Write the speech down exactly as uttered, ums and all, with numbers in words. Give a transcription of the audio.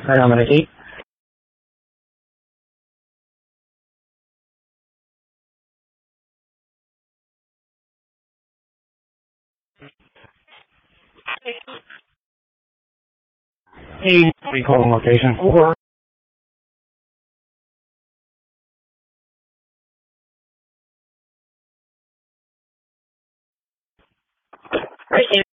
Right on the eight. Eight, recalling location. Over. Right.